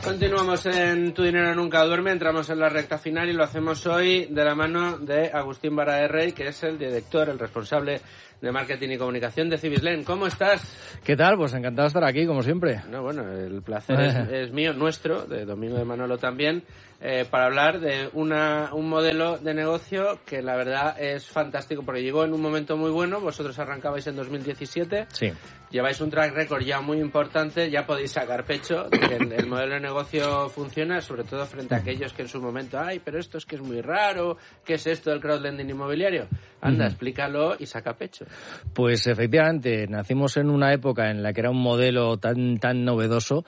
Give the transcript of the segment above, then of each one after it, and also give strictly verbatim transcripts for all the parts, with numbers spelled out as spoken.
Continuamos en Tu Dinero Nunca Duerme, entramos en la recta final y lo hacemos hoy de la mano de Agustín Vara de Rey, que es el director, el responsable de marketing y comunicación de Cibislen. ¿Cómo estás? ¿Qué tal? Pues encantado de estar aquí, como siempre. No, bueno, el placer es, es mío, nuestro, de Domingo de Manolo también, eh, para hablar de una, un modelo de negocio que la verdad es fantástico, porque llegó en un momento muy bueno. Vosotros arrancabais en dos mil diecisiete. Sí. Lleváis un track record ya muy importante, ya podéis sacar pecho de que el, el modelo de negocio funciona, sobre todo frente a aquellos que en su momento, ay, pero esto es que es muy raro, ¿qué es esto del crowdlending inmobiliario? Anda, uh-huh. explícalo y saca pecho. Pues efectivamente, nacimos en una época en la que era un modelo tan tan novedoso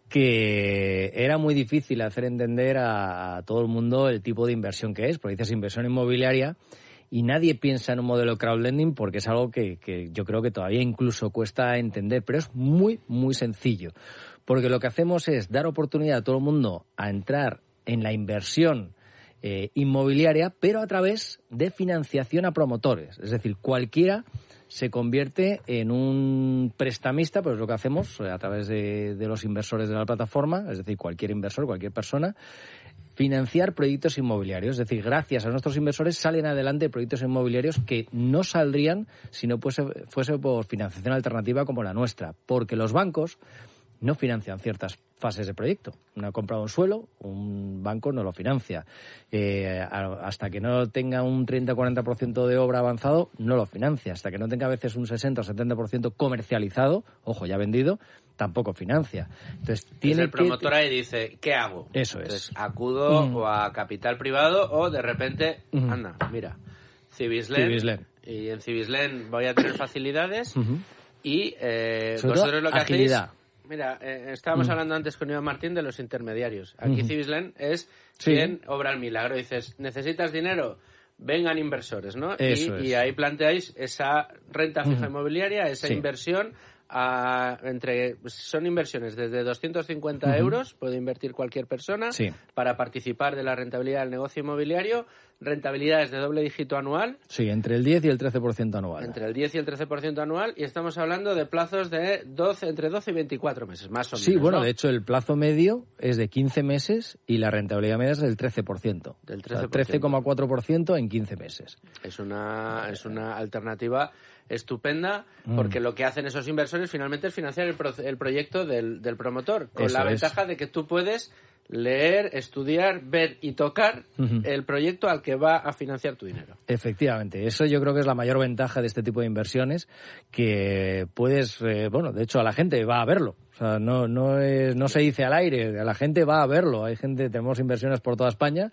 que era muy difícil hacer entender a todo el mundo el tipo de inversión que es, porque dices inversión inmobiliaria y nadie piensa en un modelo crowdlending porque es algo que, que yo creo que todavía incluso cuesta entender, pero es muy, muy sencillo, porque lo que hacemos es dar oportunidad a todo el mundo a entrar en la inversión eh, inmobiliaria, pero a través de financiación a promotores, es decir, cualquiera se convierte en un prestamista, pues lo que hacemos a través de, de los inversores de la plataforma, es decir, cualquier inversor, cualquier persona, financiar proyectos inmobiliarios. Es decir, gracias a nuestros inversores salen adelante proyectos inmobiliarios que no saldrían si no fuese, fuese por financiación alternativa como la nuestra, porque los bancos no financian ciertas fases de proyecto. Una compra de un suelo, un banco no lo financia. Eh, hasta que no tenga un treinta o cuarenta por ciento de obra avanzado, no lo financia. Hasta que no tenga a veces un sesenta o setenta por ciento comercializado, ojo, ya vendido, tampoco financia. Entonces, tiene el promotor que... ahí dice, ¿qué hago? Eso Entonces, es. acudo mm. o a capital privado o de repente, mm. anda, mira, Cibislen, Cibislen. Y en Cibislen voy a tener facilidades uh-huh. y eh, Sobre vosotros lo que agilidad. hacéis... Mira, eh, estábamos mm. hablando antes con Iván Martín de los intermediarios. Aquí mm. Cibislen es sí. quien obra el milagro. Dices, ¿necesitas dinero? Vengan inversores, ¿no? Eso y, es. y ahí planteáis esa renta fija mm. inmobiliaria, esa sí. inversión a, entre son inversiones desde doscientos cincuenta uh-huh. euros, puede invertir cualquier persona sí. para participar de la rentabilidad del negocio inmobiliario. Rentabilidades de doble dígito anual. Sí, entre el diez y el trece por ciento anual. Entre el diez y el trece por ciento anual, y estamos hablando de plazos de doce, entre doce y veinticuatro meses, más o menos. Sí, bueno, ¿no? de hecho el plazo medio es de quince meses y la rentabilidad media es del trece por ciento. Del trece por ciento. O sea, trece coma cuatro por ciento en quince meses. Es una, es una alternativa estupenda, porque mm. lo que hacen esos inversores finalmente es financiar el, pro, el proyecto del, del promotor, con Eso la es. ventaja de que tú puedes leer, estudiar, ver y tocar uh-huh. el proyecto al que va a financiar tu dinero. Efectivamente, eso yo creo que es la mayor ventaja de este tipo de inversiones, que puedes, eh, bueno, de hecho a la gente va a verlo. O sea, no no es, no se dice al aire, a la gente va a verlo. Hay gente, tenemos inversiones por toda España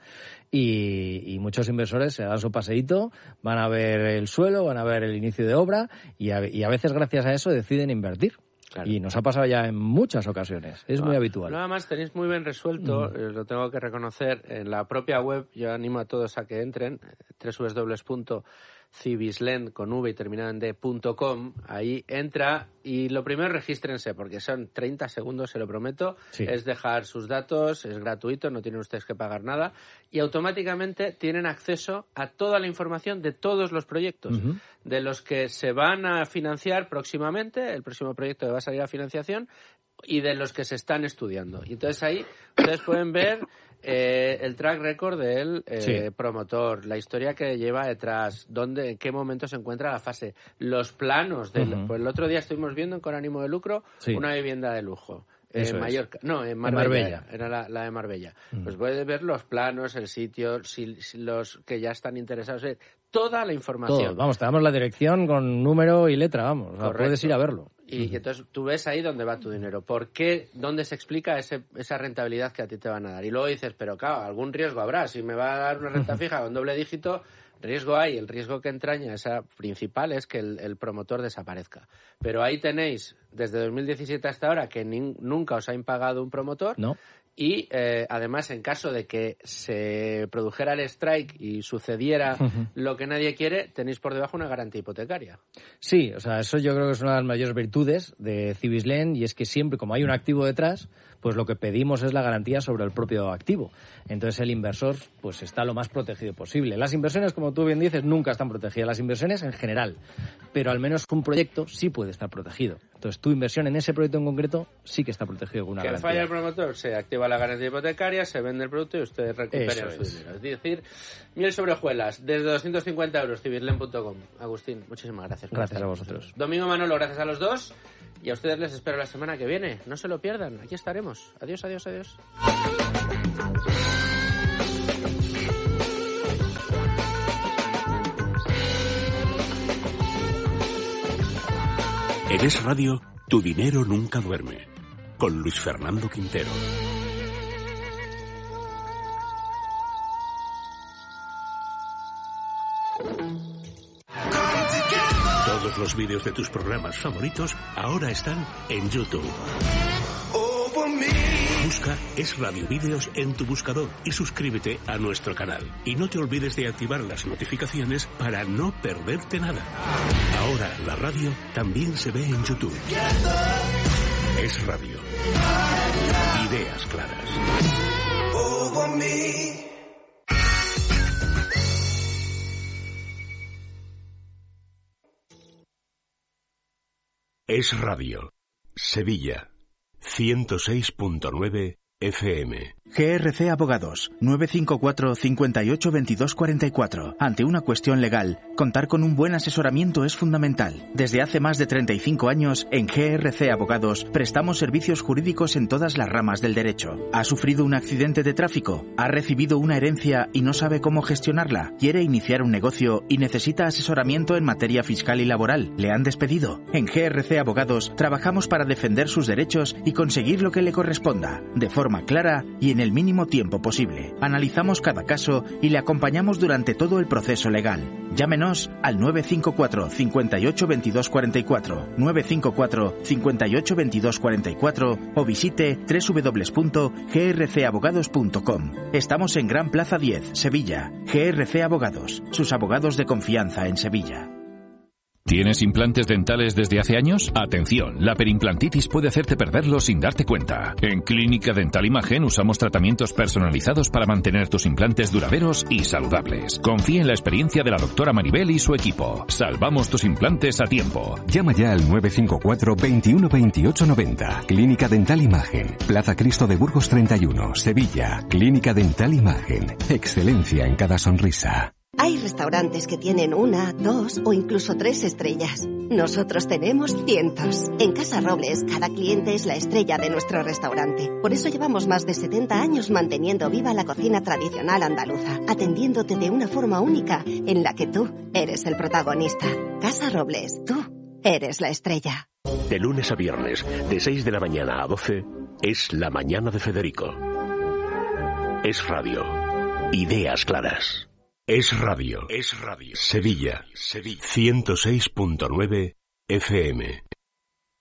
y, y muchos inversores se dan su paseíto, van a ver el suelo, van a ver el inicio de obra y a, y a veces gracias a eso deciden invertir. Claro. Y nos ha pasado ya en muchas ocasiones, es no, muy habitual. Nada más tenéis muy bien resuelto, mm. eh, lo tengo que reconocer, en la propia web. Yo animo a todos a que entren, doble u doble u doble u punto cibislen con v y terminado en d punto com. Ahí entra y lo primero regístrense, porque son treinta segundos, se lo prometo. Sí. Es dejar sus datos, es gratuito, no tienen ustedes que pagar nada y automáticamente tienen acceso a toda la información de todos los proyectos, uh-huh. de los que se van a financiar próximamente, el próximo proyecto que va a salir a financiación, y de los que se están estudiando. Y entonces ahí ustedes pueden ver eh, el track record del eh, sí. promotor, la historia que lleva detrás, dónde, en qué momento se encuentra la fase, los planos. Del, uh-huh. Pues el otro día estuvimos viendo con ánimo de lucro sí. una vivienda de lujo. En Mallorca, es. no, en Marbella, en Marbella. Era, era la, la de Marbella. Mm. Pues puedes ver los planos, el sitio, si, si los que ya están interesados, eh, toda la información. Todo. Vamos, te damos la dirección con número y letra, vamos, o sea, puedes ir a verlo. Y, y entonces tú ves ahí dónde va tu dinero, por qué, dónde se explica ese, esa rentabilidad que a ti te van a dar. Y luego dices, pero claro, algún riesgo habrá, si me va a dar una renta fija con doble dígito, riesgo hay, el riesgo que entraña esa principal es que el, el promotor desaparezca. Pero ahí tenéis, desde dos mil diecisiete hasta ahora, que ni, nunca os ha impagado un promotor. No. Y eh, además, en caso de que se produjera el strike y sucediera uh-huh. lo que nadie quiere, tenéis por debajo una garantía hipotecaria. Sí, o sea, eso yo creo que es una de las mayores virtudes de Cibislen, y es que siempre, como hay un activo detrás, pues lo que pedimos es la garantía sobre el propio activo. Entonces el inversor pues está lo más protegido posible. Las inversiones, como tú bien dices, nunca están protegidas, las inversiones en general, pero al menos un proyecto sí puede estar protegido. Entonces, tu inversión en ese proyecto en concreto sí que está protegido con una que garantía. falla el promotor, se activa la garantía hipotecaria, se vende el producto y ustedes recuperan su es. dinero. Es decir, miel sobre hojuelas, desde doscientos cincuenta euros, civirlen punto com. Agustín, muchísimas gracias. Por Gracias estar a vosotros. Domingo Manolo, gracias a los dos. Y a ustedes les espero la semana que viene. No se lo pierdan, aquí estaremos. Adiós, adiós, adiós. En Es Radio, tu dinero nunca duerme. Con Luis Fernando Quintero. Todos los vídeos de tus programas favoritos ahora están en YouTube. Busca Es Radio Vídeos en tu buscador y suscríbete a nuestro canal. Y no te olvides de activar las notificaciones para no perderte nada. Ahora la radio también se ve en YouTube. Es Radio. Ideas claras. Es Radio. Sevilla. ciento seis punto nueve F M. G R C Abogados, nueve cinco cuatro, cinco ocho, veintidós cuarenta y cuatro. Ante una cuestión legal, contar con un buen asesoramiento es fundamental. Desde hace más de treinta y cinco años, en G R C Abogados, prestamos servicios jurídicos en todas las ramas del derecho. ¿Ha sufrido un accidente de tráfico? ¿Ha recibido una herencia y no sabe cómo gestionarla? ¿Quiere iniciar un negocio y necesita asesoramiento en materia fiscal y laboral? ¿Le han despedido? En G R C Abogados, trabajamos para defender sus derechos y conseguir lo que le corresponda, de forma clara y en el mínimo tiempo posible. Analizamos cada caso y le acompañamos durante todo el proceso legal. Llámenos al nueve cinco cuatro, cinco ocho, veintidós cuarenta y cuatro, nueve cinco cuatro, cinco ocho, veintidós cuarenta y cuatro o visite doble u doble u doble u punto g r c abogados punto com. Estamos en Gran Plaza diez, Sevilla. G R C Abogados, sus abogados de confianza en Sevilla. ¿Tienes implantes dentales desde hace años? Atención, la perimplantitis puede hacerte perderlos sin darte cuenta. En Clínica Dental Imagen usamos tratamientos personalizados para mantener tus implantes duraderos y saludables. Confía en la experiencia de la doctora Maribel y su equipo. Salvamos tus implantes a tiempo. Llama ya al nueve cinco cuatro, veintiuno, veintiocho, noventa. Clínica Dental Imagen. Plaza Cristo de Burgos treinta y uno, Sevilla. Clínica Dental Imagen. Excelencia en cada sonrisa. Hay restaurantes que tienen una, dos o incluso tres estrellas. Nosotros tenemos cientos. En Casa Robles, cada cliente es la estrella de nuestro restaurante. Por eso llevamos más de setenta años manteniendo viva la cocina tradicional andaluza, atendiéndote de una forma única en la que tú eres el protagonista. Casa Robles, tú eres la estrella. De lunes a viernes, de seis de la mañana a doce, es La Mañana de Federico. Es Radio. Ideas claras. Es Radio. Es Radio. Sevilla. Sevilla. ciento seis punto nueve F M.